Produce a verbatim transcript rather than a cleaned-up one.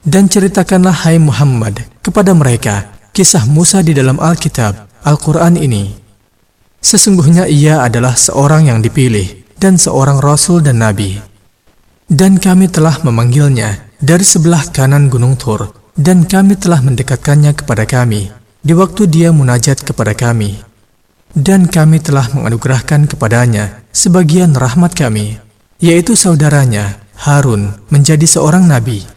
Dan ceritakanlah hai Muhammad kepada mereka kisah Musa di dalam Alkitab, Al-Quran ini. Sesungguhnya ia adalah seorang yang dipilih dan seorang Rasul dan Nabi. Dan kami telah memanggilnya dari sebelah kanan Gunung Tur, dan kami telah mendekatkannya kepada kami di waktu dia munajat kepada kami. Dan kami telah menganugerahkan kepadanya sebagian rahmat kami, yaitu saudaranya Harun menjadi seorang Nabi.